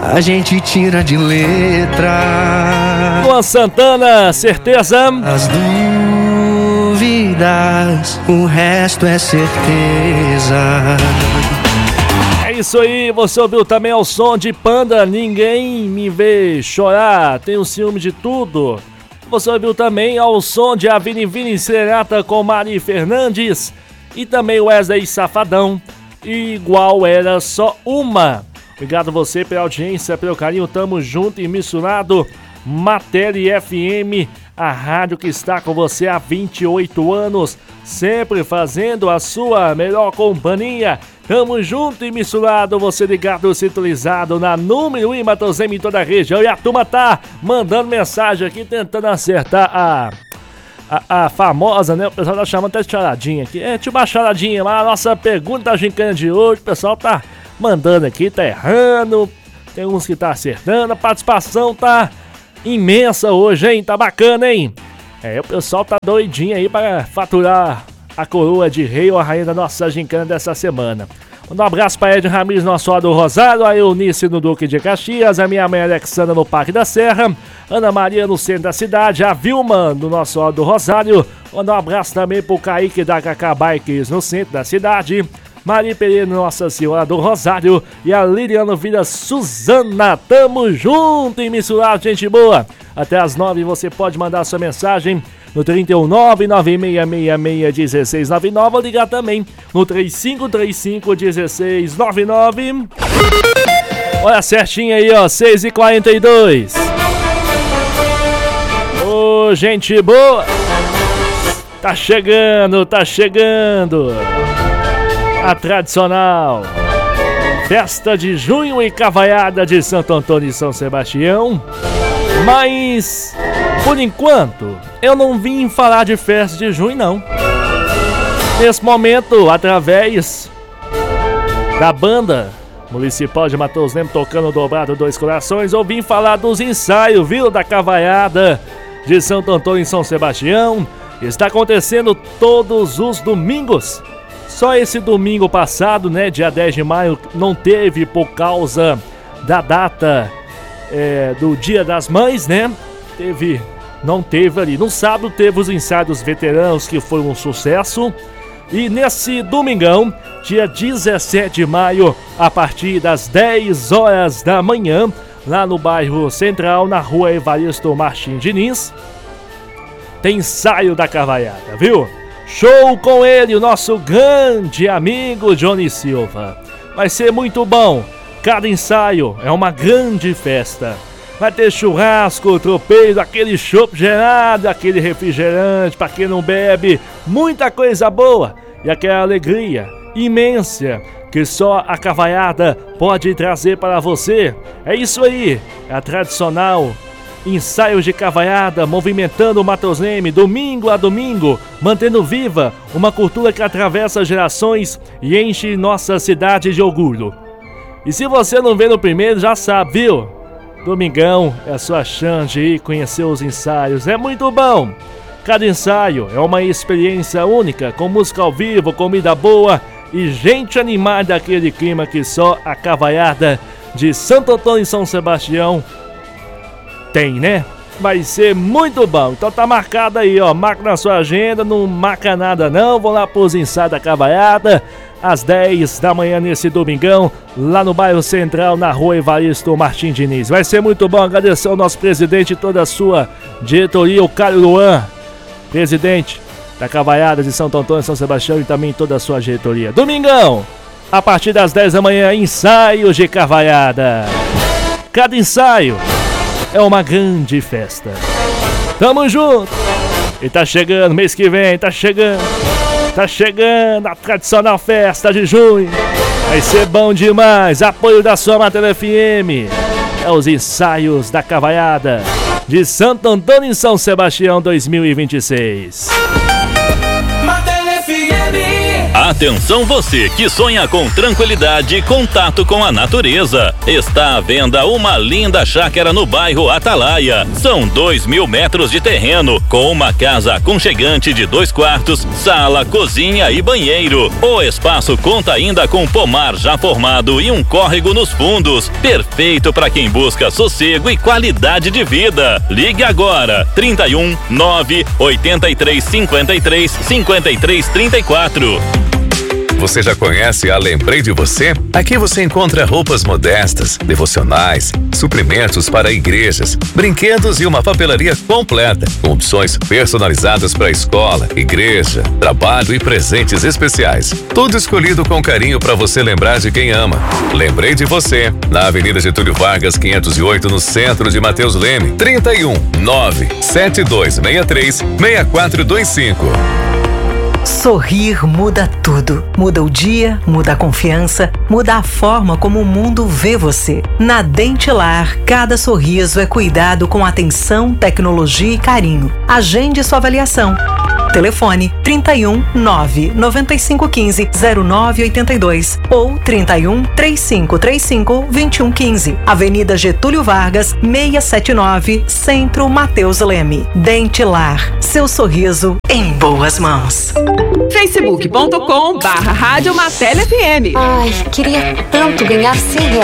a gente tira de letra. Luan Santana, certeza. As dúvidas, o resto é certeza. É isso aí, você ouviu também ao som de Panda, Ninguém Me Vê Chorar, Tenho Ciúme de Tudo. Você ouviu também ao som de Avini Vini Serenata com Mari Fernandes e também Wesley Safadão, Igual Era Só Uma. Obrigado você pela audiência, pelo carinho, tamo junto e misturado. Matéria FM, a rádio que está com você há 28 anos, sempre fazendo a sua melhor companhia. Tamo junto e misturado, você ligado, sintonizado na número 1 em Matosema, em toda a região. E a turma tá mandando mensagem aqui, tentando acertar a famosa, né? O pessoal tá chamando até de charadinha aqui. É tipo uma charadinha, mas a nossa pergunta da gincana de hoje, o pessoal tá mandando aqui, tá errando. Tem uns que tá acertando, a participação tá imensa hoje, hein? Tá bacana, hein? O pessoal tá doidinho aí para faturar a coroa de rei ou a rainha da nossa gincana dessa semana. Um abraço para Ed Ramires, nosso lado do Rosário, a Eunice no Duque de Caxias, a minha mãe Alexandra no Parque da Serra, Ana Maria no centro da cidade, a Vilma no nosso lado do Rosário. Um abraço também pro Kaique da Cacá Bikes no centro da cidade, Maria Pereira, Nossa Senhora do Rosário e a Liliana Vida Suzana. Tamo junto e misturado, gente boa. Até as 9 você pode mandar sua mensagem no 319-9666-1699 ou ligar também no 3535-1699. Olha certinho aí, ó, 6h42. Ô, gente boa. Tá chegando. A tradicional festa de junho e cavaiada de Santo Antônio e São Sebastião. Mas, por enquanto, eu não vim falar de festa de junho, não. Nesse momento, através da banda municipal de Matos Lemos tocando Dobrado Dois Corações, eu vim falar dos ensaios, viu, da cavaiada de Santo Antônio e São Sebastião. Está acontecendo todos os domingos. Só esse domingo passado, né, dia 10 de maio, não teve por causa da data do Dia das Mães, né? Não teve ali. No sábado teve os ensaios dos veteranos, que foi um sucesso. E nesse domingão, dia 17 de maio, a partir das 10 horas da manhã, lá no bairro Central, na rua Evaristo Martins Diniz, tem ensaio da cavaiada, viu? Show com ele, o nosso grande amigo Johnny Silva. Vai ser muito bom. Cada ensaio é uma grande festa. Vai ter churrasco, tropeiro, aquele chopp gelado, aquele refrigerante para quem não bebe. Muita coisa boa e aquela alegria imensa que só a cavaiada pode trazer para você. É isso aí, é a tradicional ensaios de cavaiada, movimentando o Matos Leme, domingo a domingo, mantendo viva uma cultura que atravessa gerações e enche nossa cidade de orgulho. E se você não vê no primeiro, já sabe, viu? Domingão é a sua chance de ir conhecer os ensaios, é muito bom. Cada ensaio é uma experiência única, com música ao vivo, comida boa e gente animada, aquele clima que só a cavaiada de Santo Antônio e São Sebastião tem, né? Vai ser muito bom. Então tá marcado aí, ó. Marca na sua agenda, não marca nada não. Vão lá pros ensaios da cavaiada às 10 da manhã nesse domingão, lá no bairro Central, na rua Evaristo Martins Diniz. Vai ser muito bom. Agradecer ao nosso presidente e toda a sua diretoria, o Caio Luan, presidente da cavaiada de Santo Antônio e São Sebastião, e também toda a sua diretoria. Domingão, a partir das 10 da manhã, ensaios de cavaiada. Cada ensaio é uma grande festa. Tamo junto. E tá chegando, mês que vem, tá chegando a tradicional festa de junho. Vai ser bom demais. Apoio da sua Matéria FM. É os ensaios da cavaiada de Santo Antônio e São Sebastião 2026. Matéria FM. Atenção você que sonha com tranquilidade e contato com a natureza. Está à venda uma linda chácara no bairro Atalaia. São 2.000 metros de terreno, com uma casa aconchegante de 2 quartos, sala, cozinha e banheiro. O espaço conta ainda com pomar já formado e um córrego nos fundos. Perfeito para quem busca sossego e qualidade de vida. Ligue agora, 31 9 83 53 53 34. Você já conhece a Lembrei de Você? Aqui você encontra roupas modestas, devocionais, suprimentos para igrejas, brinquedos e uma papelaria completa, com opções personalizadas para escola, igreja, trabalho e presentes especiais. Tudo escolhido com carinho para você lembrar de quem ama. Lembrei de Você, na Avenida Getúlio Vargas, 508, no centro de Mateus Leme. 31 9 7263 6425. Sorrir muda tudo. Muda o dia, muda a confiança, muda a forma como o mundo vê você. Na Dentilar, cada sorriso é cuidado com atenção, tecnologia e carinho. Agende sua avaliação. Telefone 31 9 9515 0982 ou 31 3535 2115. Avenida Getúlio Vargas, 679, Centro, Mateus Leme. Dentilar, seu sorriso em boas mãos. Facebook.com/Rádio Martelli FM. Ai, queria tanto ganhar R$100.